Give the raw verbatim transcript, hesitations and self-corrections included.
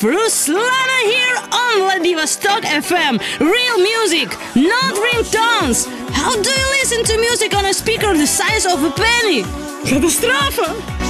Ruslana here on Vladivostok F M. Real music, not ringtones. How do you listen to music on a speaker the size of a penny? Catastrofe!